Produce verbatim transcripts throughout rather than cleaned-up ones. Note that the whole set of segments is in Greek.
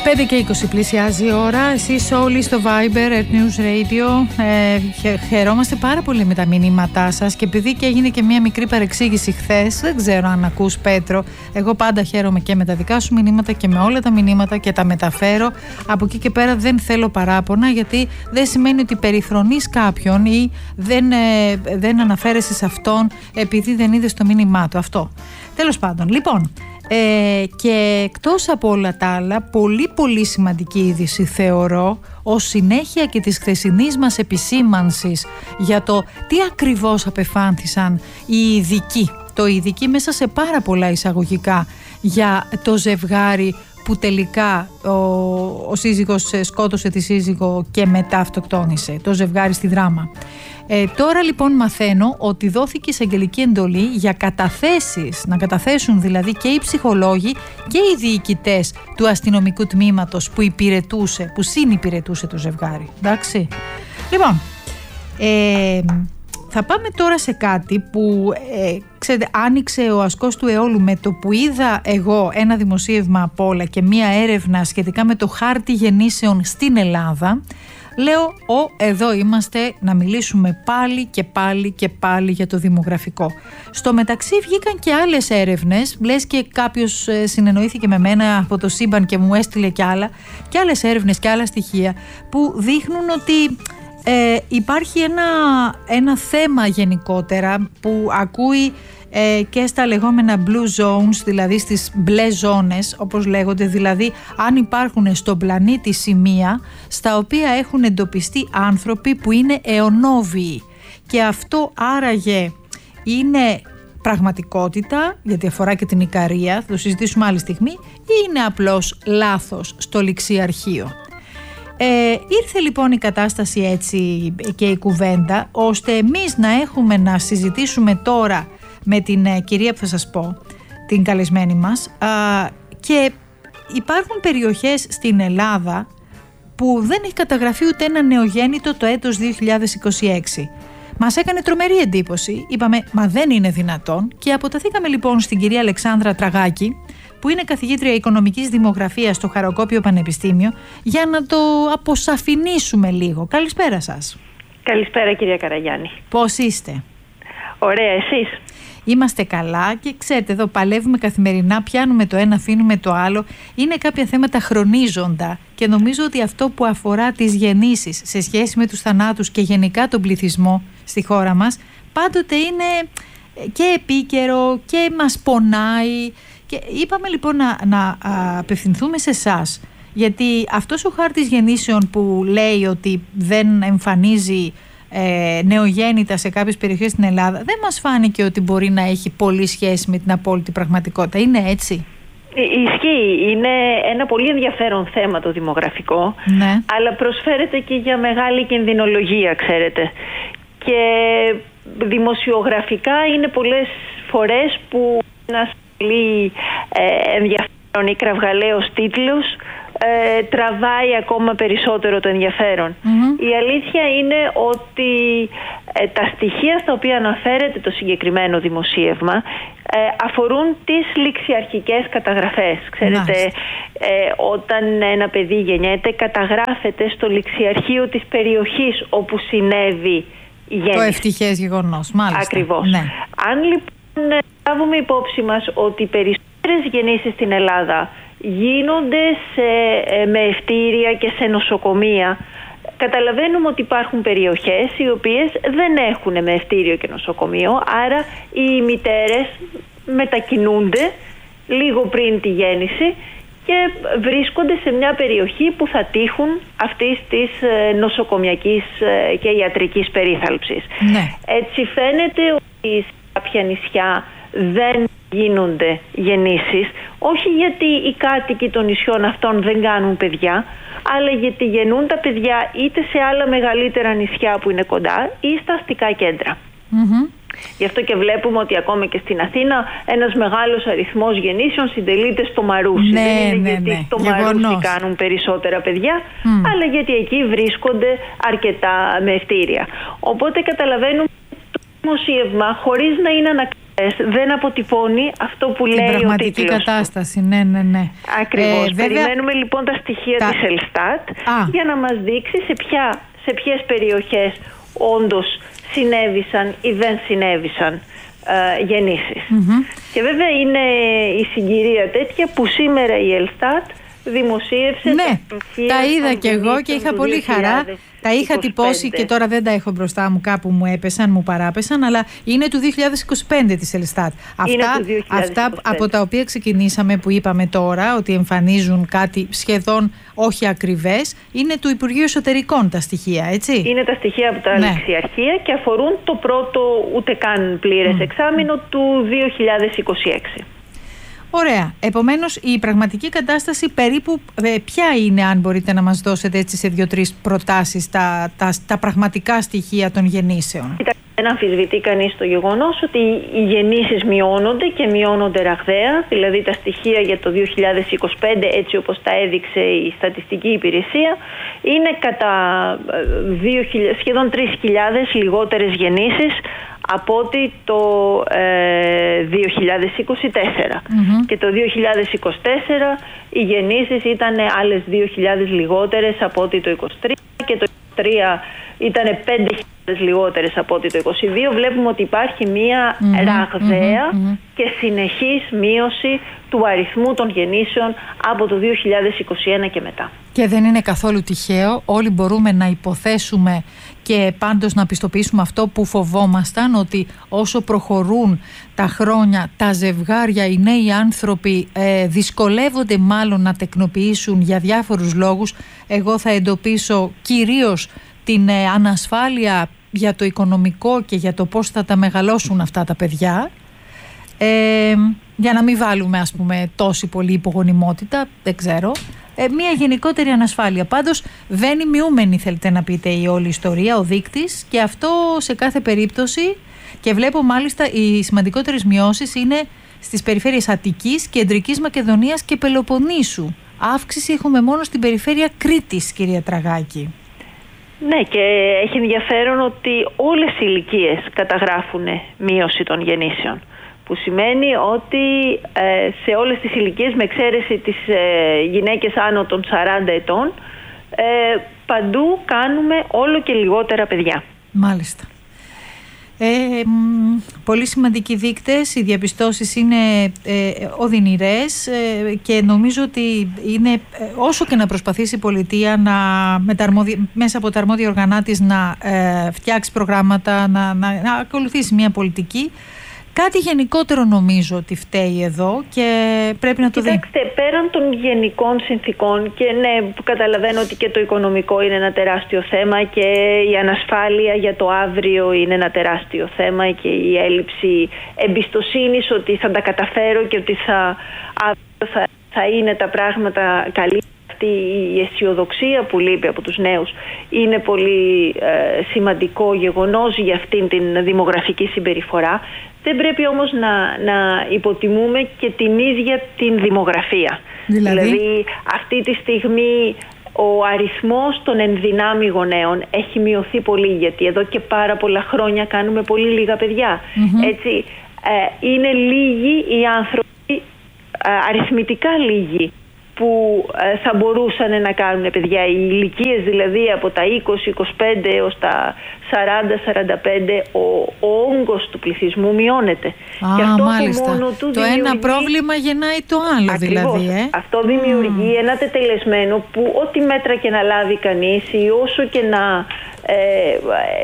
πέντε και είκοσι πλησιάζει η ώρα. Εσείς όλοι στο Viber, Earth News Radio, ε, χαιρόμαστε πάρα πολύ με τα μηνύματά σας. Και επειδή και έγινε και μια μικρή παρεξήγηση χθες, δεν ξέρω αν ακούς, Πέτρο, εγώ πάντα χαίρομαι και με τα δικά σου μηνύματα και με όλα τα μηνύματα και τα μεταφέρω. Από εκεί και πέρα δεν θέλω παράπονα, γιατί δεν σημαίνει ότι περιφρονείς κάποιον ή δεν, ε, δεν αναφέρεσαι σε αυτόν επειδή δεν είδες το μήνυμά του. Αυτό. Τέλος πάντων, λοιπόν. Ε, και εκτός από όλα τα άλλα, πολύ πολύ σημαντική είδηση θεωρώ, ως συνέχεια και της χθεσινής μας επισήμανσης για το τι ακριβώς απεφάνθησαν οι ειδικοί, το ειδικοί μέσα σε πάρα πολλά εισαγωγικά, για το ζευγάρι που τελικά ο, ο σύζυγος σκότωσε τη σύζυγο και μετά αυτοκτόνησε, το ζευγάρι στη Δράμα. Ε, τώρα λοιπόν μαθαίνω ότι δόθηκε εισαγγελική εντολή για καταθέσεις, να καταθέσουν δηλαδή και οι ψυχολόγοι και οι διοικητές του αστυνομικού τμήματος που υπηρετούσε, που συνυπηρετούσε το ζευγάρι. Εντάξει. Λοιπόν, ε, θα πάμε τώρα σε κάτι που ε, ξέρετε, άνοιξε ο ασκός του αιώλου με το που είδα εγώ ένα δημοσίευμα από όλα και μία έρευνα σχετικά με το χάρτη γεννήσεων στην Ελλάδα. Λέω, ο, εδώ είμαστε να μιλήσουμε πάλι και πάλι και πάλι για το δημογραφικό. Στο μεταξύ βγήκαν και άλλες έρευνες, λες και κάποιος ε, συνεννοήθηκε με μένα από το σύμπαν και μου έστειλε και άλλα, και άλλες έρευνες και άλλα στοιχεία που δείχνουν ότι ε, υπάρχει ένα, ένα θέμα γενικότερα που ακούει ε, και στα λεγόμενα blue zones, δηλαδή στις μπλε ζώνες όπως λέγονται, δηλαδή αν υπάρχουν στον πλανήτη σημεία στα οποία έχουν εντοπιστεί άνθρωποι που είναι αιωνόβιοι, και αυτό άραγε είναι πραγματικότητα, γιατί αφορά και την Ικαρία, θα το συζητήσουμε άλλη στιγμή, ή είναι απλώς λάθος στο ληξιαρχείο. Ε, ήρθε λοιπόν η κατάσταση έτσι και η κουβέντα, ώστε εμείς να έχουμε να συζητήσουμε τώρα με την ε, κυρία που θα σας πω, την καλεσμένη μας, α, και υπάρχουν περιοχές στην Ελλάδα που δεν έχει καταγραφεί ούτε ένα νεογέννητο το έτος δύο χιλιάδες είκοσι έξι. Μας έκανε τρομερή εντύπωση, είπαμε μα δεν είναι δυνατόν, και αποταθήκαμε λοιπόν στην κυρία Αλεξάνδρα Τραγάκη, που είναι καθηγήτρια οικονομικής δημογραφίας στο Χαροκόπιο Πανεπιστήμιο, για να το αποσαφηνίσουμε λίγο. Καλησπέρα σας. Καλησπέρα κυρία Καραγιάννη. Πώς είστε? Ωραία, εσείς? Είμαστε καλά και ξέρετε, εδώ παλεύουμε καθημερινά, πιάνουμε το ένα, αφήνουμε το άλλο. Είναι κάποια θέματα χρονίζοντα και νομίζω ότι αυτό που αφορά τις γεννήσεις σε σχέση με τους θανάτους και γενικά τον πληθυσμό στη χώρα μας πάντοτε είναι και επίκαιρο και μας πονάει. Και είπαμε λοιπόν να, να απευθυνθούμε σε εσάς, γιατί αυτός ο χάρτης γεννήσεων που λέει ότι δεν εμφανίζει ε, νεογέννητα σε κάποιες περιοχές στην Ελλάδα, δεν μας φάνηκε ότι μπορεί να έχει πολύ σχέση με την απόλυτη πραγματικότητα. Είναι έτσι? Ισχύει. Είναι ένα πολύ ενδιαφέρον θέμα το δημογραφικό, ναι, αλλά προσφέρεται και για μεγάλη κινδυνολογία, ξέρετε. Και δημοσιογραφικά είναι πολλές φορές που ένας πολύ ε, ενδιαφέρον ή κραυγαλαίος τίτλος ε, τραβάει ακόμα περισσότερο το ενδιαφέρον. Mm-hmm. Η αλήθεια είναι ότι ε, τα στοιχεία στα οποία αναφέρεται το συγκεκριμένο δημοσίευμα ε, αφορούν τις ληξιαρχικές καταγραφές. Ξέρετε, ε, όταν ένα παιδί γεννιέται, καταγράφεται στο ληξιαρχείο της περιοχής όπου συνέβη η γέννηση. Το ευτυχές γεγονός, μάλιστα. Ακριβώς. Ναι. Αν λοιπόν λάβουμε υπόψη μας ότι οι περισσότερες γεννήσεις στην Ελλάδα γίνονται σε, με ευτήρια και σε νοσοκομεία, καταλαβαίνουμε ότι υπάρχουν περιοχές οι οποίες δεν έχουν με ευτήριο και νοσοκομείο, άρα οι μητέρες μετακινούνται λίγο πριν τη γέννηση και βρίσκονται σε μια περιοχή που θα τύχουν αυτής της νοσοκομιακής και ιατρικής περίθαλψης. Ναι. Έτσι φαίνεται ότι σε κάποια νησιά δεν γίνονται γεννήσεις, όχι γιατί οι κάτοικοι των νησιών αυτών δεν κάνουν παιδιά, αλλά γιατί γεννούν τα παιδιά είτε σε άλλα μεγαλύτερα νησιά που είναι κοντά ή στα αστικά κέντρα. Mm-hmm. Γι' αυτό και βλέπουμε ότι ακόμα και στην Αθήνα ένας μεγάλος αριθμός γεννήσεων συντελείται στο Μαρούσι. Ναι, δεν είναι ναι, γιατί ναι. στο Γεγονός. Μαρούσι κάνουν περισσότερα παιδιά, mm. αλλά γιατί εκεί βρίσκονται αρκετά με ευτήρια. Οπότε καταλαβαίνουμε το δημοσίευμα, χωρίς να είναι ανακριτικό δεν αποτυπώνει αυτό που την λέει ο τίτλος. Την πραγματική κατάσταση, ναι, ναι, ναι. Ακριβώς. Ε, βέβαια, περιμένουμε λοιπόν τα στοιχεία τα... της Ελστάτ για να μας δείξει σε, ποια, σε ποιες περιοχές όντως συνέβησαν ή δεν συνέβησαν ε, γεννήσεις. Mm-hmm. Και βέβαια είναι η συγκυρία τέτοια που σήμερα η Ελστάτ δημοσίευσε. Ναι, τα, τα είδα κι εγώ και είχα πολύ χαρά. Τα είχα τυπώσει και τώρα δεν τα έχω μπροστά μου, κάπου μου έπεσαν, μου παράπεσαν, αλλά είναι του δύο χιλιάδες είκοσι πέντε της Ελστάτ. Αυτά, αυτά από τα οποία ξεκινήσαμε, που είπαμε τώρα ότι εμφανίζουν κάτι σχεδόν όχι ακριβές, είναι του Υπουργείου Εσωτερικών τα στοιχεία, έτσι. Είναι τα στοιχεία από τα ναι. ληξιαρχεία και αφορούν το πρώτο ούτε καν πλήρες mm. εξάμηνο του δύο χιλιάδες είκοσι έξι. Ωραία. Επομένως, η πραγματική κατάσταση περίπου ε, ποια είναι, αν μπορείτε να μας δώσετε έτσι σε δύο-τρεις προτάσεις, τα, τα, τα πραγματικά στοιχεία των γεννήσεων. Δεν αμφισβητεί κανείς το γεγονός ότι οι γεννήσεις μειώνονται και μειώνονται ραγδαία, δηλαδή τα στοιχεία για το δύο χιλιάδες είκοσι πέντε, έτσι όπως τα έδειξε η Στατιστική Υπηρεσία, είναι κατά δύο χιλιάδες, σχεδόν τρεις χιλιάδες λιγότερες γεννήσεις από ότι το ε, δύο χιλιάδες είκοσι τέσσερα. Mm-hmm. Και το δύο χιλιάδες είκοσι τέσσερα οι γεννήσεις ήταν άλλες δύο χιλιάδες λιγότερες από ότι το είκοσι τρία και το είκοσι τρία ήταν πέντε χιλιάδες λιγότερες από ότι το είκοσι δύο. Βλέπουμε ότι υπάρχει μία mm-hmm. ραγδαία mm-hmm. και συνεχής μείωση του αριθμού των γεννήσεων από το δύο χιλιάδες είκοσι ένα και μετά. Και δεν είναι καθόλου τυχαίο, όλοι μπορούμε να υποθέσουμε και πάντως να πιστοποιήσουμε αυτό που φοβόμασταν, ότι όσο προχωρούν τα χρόνια, τα ζευγάρια, οι νέοι άνθρωποι ε, δυσκολεύονται μάλλον να τεκνοποιήσουν για διάφορους λόγους. Εγώ θα εντοπίσω κυρίως την ε, ανασφάλεια για το οικονομικό και για το πώς θα τα μεγαλώσουν αυτά τα παιδιά. Ε, για να μην βάλουμε, ας πούμε, τόση πολύ υπογονιμότητα, δεν ξέρω. Ε, μια γενικότερη ανασφάλεια. Πάντως βαίνει μειούμενη, θέλετε να πείτε, η όλη ιστορία, ο δείκτης, και αυτό σε κάθε περίπτωση. Και βλέπω μάλιστα οι σημαντικότερες μειώσεις είναι στις περιφέρειες Αττικής, Κεντρικής Μακεδονίας και Πελοποννήσου. Αύξηση έχουμε μόνο στην περιφέρεια Κρήτης, κυρία Τραγάκη. Ναι, και έχει ενδιαφέρον ότι όλες οι ηλικίες καταγράφουν μείωση των γεννήσεων, που σημαίνει ότι ε, σε όλες τις ηλικίες, με εξαίρεση τις ε, γυναίκες άνω των σαράντα ετών, ε, παντού κάνουμε όλο και λιγότερα παιδιά. Μάλιστα. Ε, μ, πολύ σημαντικοί δείκτες, οι διαπιστώσεις είναι ε, οδυνηρές ε, και νομίζω ότι είναι, ε, όσο και να προσπαθήσει η πολιτεία να, με τα αρμόδια, μέσα από τα αρμόδια οργανά της να ε, φτιάξει προγράμματα, να, να, να ακολουθήσει μια πολιτική, κάτι γενικότερο νομίζω ότι φταίει εδώ και πρέπει να το δει. Κοιτάξτε, πέραν των γενικών συνθήκων, και ναι, καταλαβαίνω ότι και το οικονομικό είναι ένα τεράστιο θέμα και η ανασφάλεια για το αύριο είναι ένα τεράστιο θέμα και η έλλειψη εμπιστοσύνης ότι θα τα καταφέρω και ότι θα, θα, θα είναι τα πράγματα καλύτερα. Αυτή η αισιοδοξία που λείπει από τους νέους είναι πολύ ε, σημαντικό γεγονός για αυτήν την δημογραφική συμπεριφορά. Δεν πρέπει όμως να, να υποτιμούμε και την ίδια την δημογραφία. Δηλαδή, δηλαδή αυτή τη στιγμή ο αριθμός των ενδυνάμει γονέων έχει μειωθεί πολύ, γιατί εδώ και πάρα πολλά χρόνια κάνουμε πολύ λίγα παιδιά. Mm-hmm. Έτσι, ε, είναι λίγοι οι άνθρωποι, ε, αριθμητικά λίγοι, που ε, θα μπορούσαν να κάνουν παιδιά. Οι ηλικίες δηλαδή από τα είκοσι είκοσι πέντε έως τα σαράντα σαράντα πέντε, ο, ο όγκος του πληθυσμού μειώνεται. Α, και αυτό μάλιστα. μόνο του το δημιουργεί... ένα πρόβλημα γεννάει το άλλο. Ακριβώς. Δηλαδή. Ε? Αυτό δημιουργεί mm. ένα τετελεσμένο που ό,τι μέτρα και να λάβει κανείς ή όσο και να ε, ε,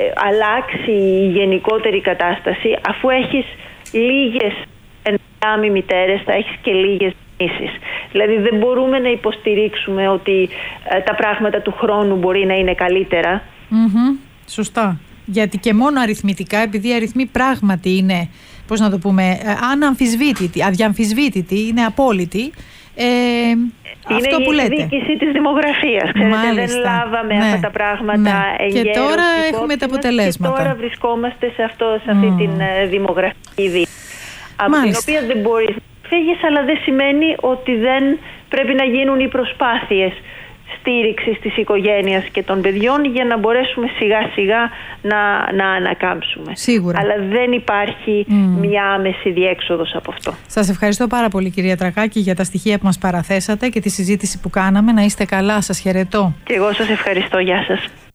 αλλάξει η γενικότερη κατάσταση, αφού έχεις λίγες ενδυνάμει μητέρες, θα έχεις και λίγες. Δηλαδή δεν μπορούμε να υποστηρίξουμε ότι ε, τα πράγματα του χρόνου μπορεί να είναι καλύτερα. Mm-hmm. Σωστά. Γιατί και μόνο αριθμητικά, επειδή οι αριθμοί πράγματι είναι, πώς να το πούμε, ε, αναμφισβήτητοι, αδιαμφισβήτητοι, είναι απόλυτοι. Ε, είναι αυτό που λέτε. Είναι η εκδίκηση της δημογραφίας. Ξέρετε, δεν λάβαμε ναι. αυτά τα πράγματα ναι. εγκαίρως. Και τώρα έχουμε τα αποτελέσματα. Και τώρα βρισκόμαστε σε, αυτό, σε αυτή mm. την ε, δημογραφική δίκη. Από Μάλιστα. την οποία δεν μπορείς φύγεις, αλλά δεν σημαίνει ότι δεν πρέπει να γίνουν οι προσπάθειες στη στήριξης της οικογένειας και των παιδιών για να μπορέσουμε σιγά σιγά να, να ανακάμψουμε. Σίγουρα. Αλλά δεν υπάρχει mm. μια άμεση διέξοδος από αυτό. Σας ευχαριστώ πάρα πολύ, κυρία Τρακάκη, για τα στοιχεία που μας παραθέσατε και τη συζήτηση που κάναμε. Να είστε καλά, σας χαιρετώ. Και εγώ σας ευχαριστώ, γεια σας.